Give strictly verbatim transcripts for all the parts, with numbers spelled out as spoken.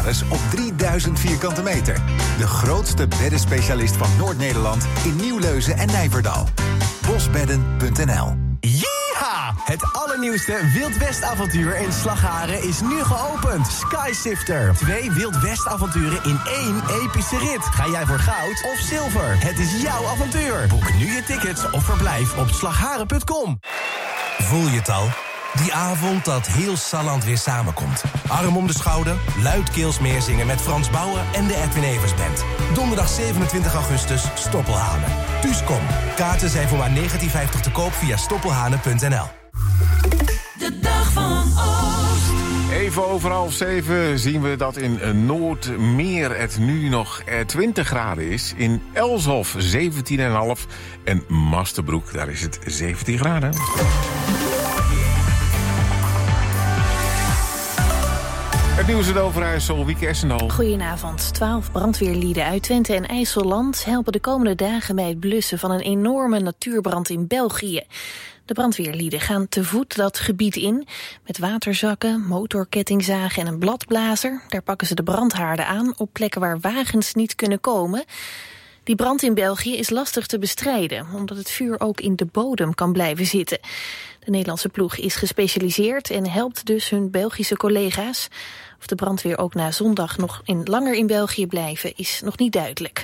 op drieduizend vierkante meter. De grootste beddenspecialist van Noord-Nederland in Nieuwleuzen en Nijverdal. bosbedden punt n l. Yeeha! Het allernieuwste Wild West avontuur in Slagharen is nu geopend. Skysifter. Twee Wild West avonturen in één epische rit. Ga jij voor goud of zilver? Het is jouw avontuur. Boek nu je tickets of verblijf op slagharen punt com. Voel je het al? Die avond dat heel Salland weer samenkomt. Arm om de schouder, luidkeels meezingen met Frans Bauer en de Edwin Evers Band. Donderdag zevenentwintig augustus, Stoppelhanen. Thuis kom. Kaarten zijn voor maar negentien vijftig te koop via stoppelhanen punt n l. De dag van Oost. Even over half zeven zien we dat in Noordmeer het nu nog twintig graden is. In Elshof zeventien komma vijf en Masterbroek, daar is het zeventien graden. Het nieuws uit Overijssel, Wieke Essendal. Goedenavond. Twaalf brandweerlieden uit Twente en IJsselland helpen de komende dagen bij het blussen van een enorme natuurbrand in België. De brandweerlieden gaan te voet dat gebied in met waterzakken, motorkettingzagen en een bladblazer. Daar pakken ze de brandhaarden aan op plekken waar wagens niet kunnen komen. Die brand in België is lastig te bestrijden, omdat het vuur ook in de bodem kan blijven zitten. De Nederlandse ploeg is gespecialiseerd en helpt dus hun Belgische collega's. Of de brandweer ook na zondag nog in, langer in België blijven, is nog niet duidelijk.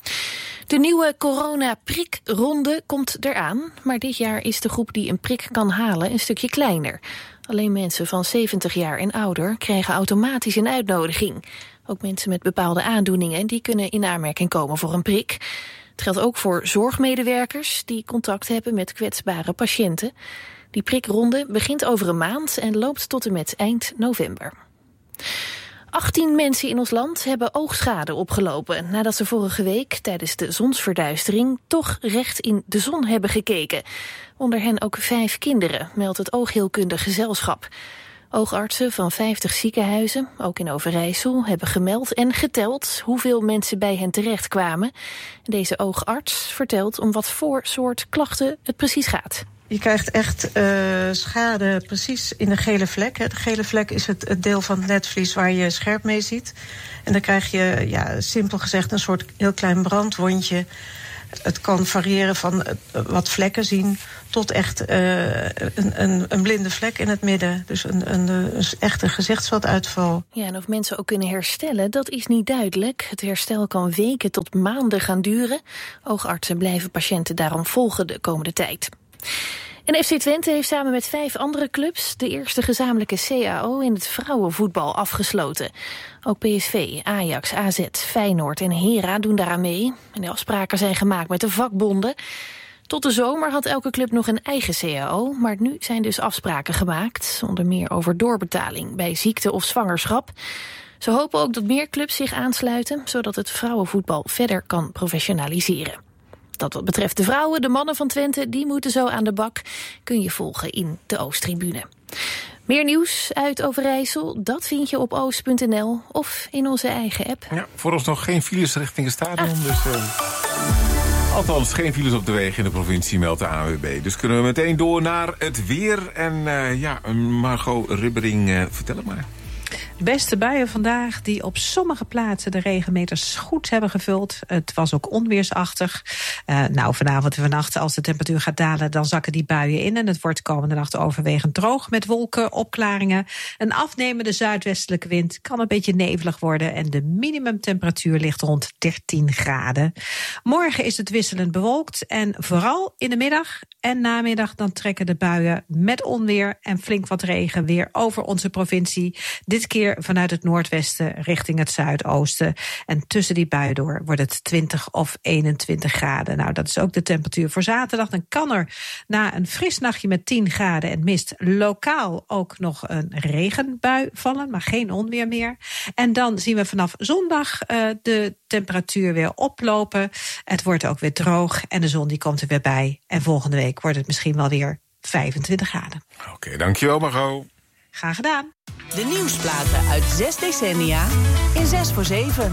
De nieuwe corona-prikronde komt eraan, maar dit jaar is de groep die een prik kan halen een stukje kleiner. Alleen mensen van zeventig jaar en ouder krijgen automatisch een uitnodiging. Ook mensen met bepaalde aandoeningen die kunnen in aanmerking komen voor een prik. Het geldt ook voor zorgmedewerkers die contact hebben met kwetsbare patiënten. Die prikronde begint over een maand en loopt tot en met eind november. achttien mensen in ons land hebben oogschade opgelopen nadat ze vorige week tijdens de zonsverduistering toch recht in de zon hebben gekeken. Onder hen ook vijf kinderen, meldt het Oogheelkundig Gezelschap. Oogartsen van vijftig ziekenhuizen, ook in Overijssel, hebben gemeld en geteld hoeveel mensen bij hen terechtkwamen. Deze oogarts vertelt om wat voor soort klachten het precies gaat. Je krijgt echt uh, schade precies in de gele vlek. Hè. De gele vlek is het, het deel van het netvlies waar je scherp mee ziet. En dan krijg je, ja, simpel gezegd, een soort heel klein brandwondje. Het kan variëren van uh, wat vlekken zien tot echt uh, een, een, een blinde vlek in het midden. Dus een, een, een echte gezichtsvelduitval. Ja, en of mensen ook kunnen herstellen, dat is niet duidelijk. Het herstel kan weken tot maanden gaan duren. Oogartsen blijven patiënten daarom volgen de komende tijd. En F C Twente heeft samen met vijf andere clubs de eerste gezamenlijke C A O in het vrouwenvoetbal afgesloten. Ook P S V, Ajax, A Z, Feyenoord en Hera doen daaraan mee. En de afspraken zijn gemaakt met de vakbonden. Tot de zomer had elke club nog een eigen C A O, maar nu zijn dus afspraken gemaakt. Onder meer over doorbetaling bij ziekte of zwangerschap. Ze hopen ook dat meer clubs zich aansluiten, zodat het vrouwenvoetbal verder kan professionaliseren. Dat wat betreft de vrouwen, de mannen van Twente, die moeten zo aan de bak. Kun je volgen in de Oosttribune. Meer nieuws uit Overijssel, dat vind je op oost punt n l of in onze eigen app. Ja, voor ons nog geen files richting het stadion, ah. dus... Uh... Althans, geen files op de wegen in de provincie, meldt de A N W B. Dus kunnen we meteen door naar het weer. En uh, ja, Margot Ribbering, uh, vertel het maar. Beste buien vandaag die op sommige plaatsen de regenmeters goed hebben gevuld. Het was ook onweersachtig. Uh, nou, vanavond en vannacht, als de temperatuur gaat dalen, dan zakken die buien in. En het wordt komende nacht overwegend droog met wolken, opklaringen. Een afnemende zuidwestelijke wind, kan een beetje nevelig worden. En de minimumtemperatuur ligt rond dertien graden. Morgen is het wisselend bewolkt. En vooral in de middag en namiddag dan trekken de buien met onweer en flink wat regen weer over onze provincie. Dit keer vanuit het noordwesten richting het zuidoosten. En tussen die buien door wordt het twintig of eenentwintig graden. Nou, dat is ook de temperatuur voor zaterdag. Dan kan er na een fris nachtje met tien graden en mist lokaal ook nog een regenbui vallen, maar geen onweer meer. En dan zien we vanaf zondag uh, de temperatuur weer oplopen. Het wordt ook weer droog en de zon die komt er weer bij. En volgende week wordt het misschien wel weer vijfentwintig graden. Oké, okay, dankjewel Margot. Graag gedaan. De nieuwsplaten uit zes decennia in zes voor zeven.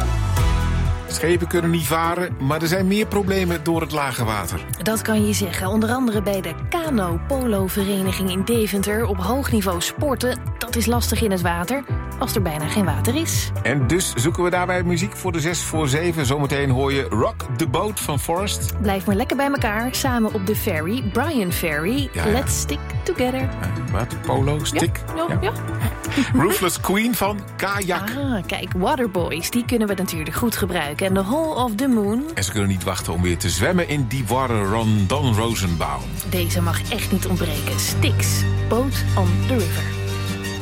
Schepen kunnen niet varen, maar er zijn meer problemen door het lage water. Dat kan je zeggen. Onder andere bij de Kano-Polo-vereniging in Deventer. Op hoog niveau sporten, dat is lastig in het water. als er bijna geen water is. En dus zoeken we daarbij muziek voor de zes voor zeven. Zometeen hoor je Rock the Boat van Forrest. Blijf maar lekker bij elkaar, samen op de ferry. Brian Ferry, Ja, ja. Let's Stick Together. Uh, wat? Polo? Stick? Ja, ja, ja. Ruthless Queen van Kajak. Ah, kijk, Waterboys, die kunnen we natuurlijk goed gebruiken. En The Hole of the Moon. En ze kunnen niet wachten om weer te zwemmen in die water run Don Rosenbaum. Deze mag echt niet ontbreken. Styx, Boat on the River.